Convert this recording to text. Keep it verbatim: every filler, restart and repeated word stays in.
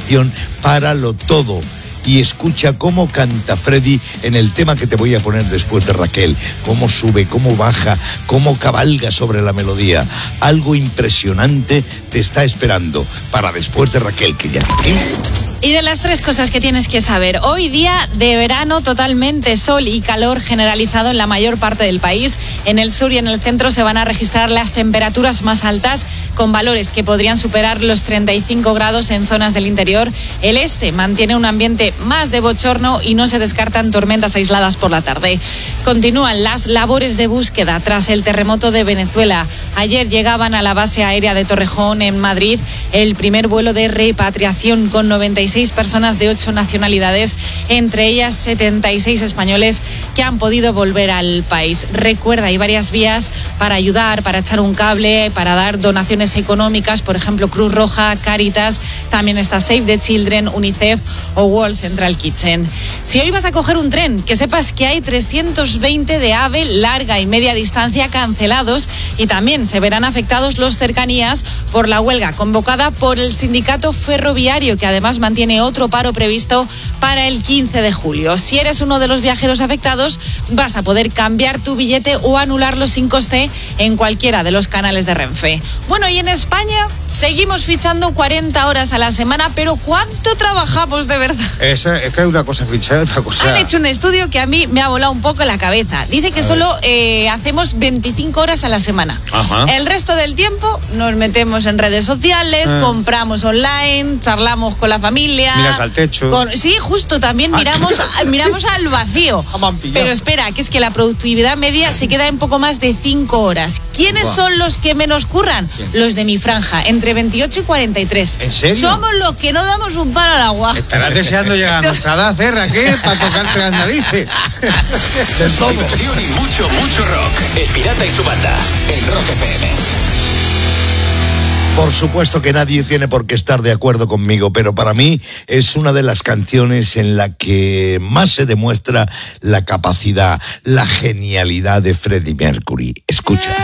inspiración, páralo todo y escucha cómo canta Freddy en el tema que te voy a poner después de Raquel. Cómo sube, cómo baja, cómo cabalga sobre la melodía. Algo impresionante te está esperando para después de Raquel, que ya... Y de las tres cosas que tienes que saber, hoy día de verano totalmente, sol y calor generalizado en la mayor parte del país. En el sur y en el centro se van a registrar las temperaturas más altas, con valores que podrían superar los treinta y cinco grados en zonas del interior. El este mantiene un ambiente más de bochorno y no se descartan tormentas aisladas por la tarde. Continúan las labores de búsqueda tras el terremoto de Venezuela. Ayer llegaban a la base aérea de Torrejón, en Madrid, el primer vuelo de repatriación con noventa y seis personas de ocho nacionalidades, entre ellas setenta y seis españoles que han podido volver al país. Recuerda, hay varias vías para ayudar, para echar un cable, para dar donaciones económicas, por ejemplo, Cruz Roja, Cáritas, también está Save the Children, UNICEF o World Central Kitchen. Si hoy vas a coger un tren, que sepas que hay trescientos veinte de AVE larga y media distancia cancelados y también se verán afectados los cercanías por la huelga convocada por el sindicato ferroviario, que además mantiene tiene otro paro previsto para el quince de julio. Si eres uno de los viajeros afectados, vas a poder cambiar tu billete o anularlo sin coste en cualquiera de los canales de Renfe. Bueno, y en España seguimos fichando cuarenta horas a la semana, pero ¿cuánto trabajamos de verdad? Es, es que hay una cosa fichada, otra cosa... Han hecho un estudio que a mí me ha volado un poco la cabeza. Dice que solo eh, hacemos veinticinco horas a la semana. Ajá. El resto del tiempo nos metemos en redes sociales, ah. compramos online, charlamos con la familia. Miras al techo. Con, sí, justo, también miramos, miramos al vacío. Pero espera, que es que la productividad media se queda en poco más de cinco horas. ¿Quiénes wow. son los que menos curran? ¿Quién? Los de mi franja, entre veintiocho y cuarenta y tres. ¿En serio? Somos los que no damos un palo al agua. Estarás deseando llegar a nuestra edad, ¿eh, Raquel? Para tocarte las narices. Del todo. Diversión y mucho, mucho rock. El Pirata y su banda, en Rock F M. Por supuesto que nadie tiene por qué estar de acuerdo conmigo, pero para mí es una de las canciones en la que más se demuestra la capacidad, la genialidad de Freddie Mercury. Escucha.